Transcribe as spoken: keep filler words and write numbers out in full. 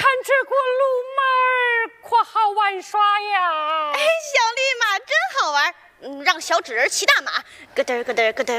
看这个路马儿可好玩耍呀！ 哎，小绿马真好玩，嗯，让小纸人骑大马，咯噔咯噔咯噔